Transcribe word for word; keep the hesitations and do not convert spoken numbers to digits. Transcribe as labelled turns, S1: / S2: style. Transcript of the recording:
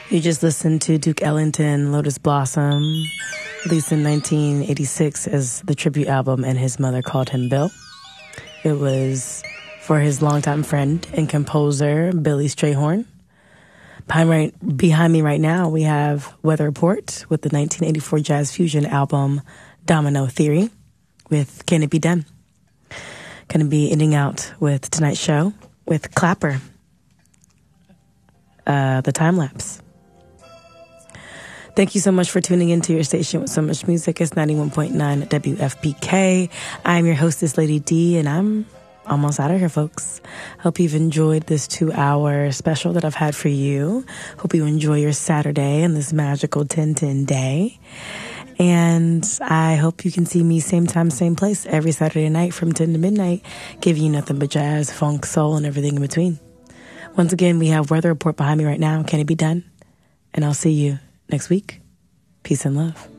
S1: You just listened to Duke Ellington, Lotus Blossom, released in nineteen eighty-six as the tribute album, and his mother called him Bill. It was for his longtime friend and composer, Billy Strayhorn. Behind, right, behind me right now, we have Weather Report with the nineteen eighty-four jazz fusion album, Domino Theory, with Can It Be Done? Going to be ending out with tonight's show with Clapper, uh, the time lapse. Thank you so much for tuning into your station with so much music. It's ninety-one point nine W F P K. I'm your hostess, Lady D, and I'm almost out of here, folks. Hope you've enjoyed this two-hour special that I've had for you. Hope you enjoy your Saturday and this magical ten ten day. And I hope you can see me same time, same place every Saturday night from ten to midnight, giving you nothing but jazz, funk, soul, and everything in between. Once again, we have Weather Report behind me right now. Can it be done? And I'll see you next week. Peace and love.